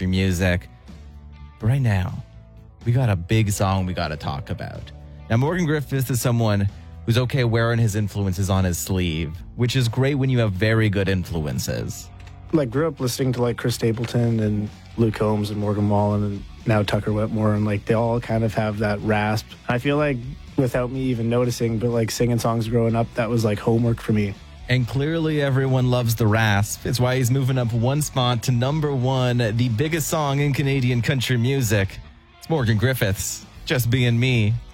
country music. But right now, we got a big song we got to talk about. Now, Morgan Griffiths is someone who's okay wearing his influences on his sleeve, which is great when you have very good influences. Like, grew up listening to like Chris Stapleton and Luke Combs and Morgan Wallen and now Tucker Whitmore, and like they all kind of have that rasp. I feel like without me even noticing, but like singing songs growing up, that was like homework for me. And clearly everyone loves the rasp. It's why he's moving up one spot to number one, the biggest song in Canadian country music. It's Morgan Griffiths, Just Being Me.